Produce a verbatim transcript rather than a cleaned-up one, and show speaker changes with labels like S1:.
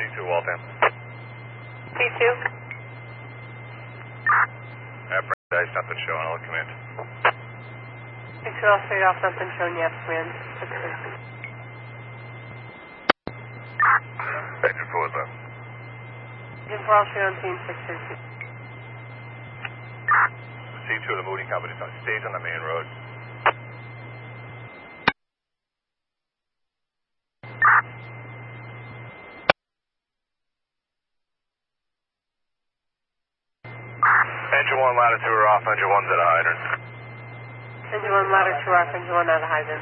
S1: two, Waltham.
S2: P two.
S1: Uh, Dice, nothing showing, I'll command.
S2: P two, all straight off, nothing shown yet, command.
S1: Engine four, though.
S2: Engine four, all straight on team six thirty.
S1: C two of the Moody Company stays on the main road. Engine one, ladder two are off, engine one's at a hydrant.
S2: Engine one, ladder two off, engine one out of hydrant.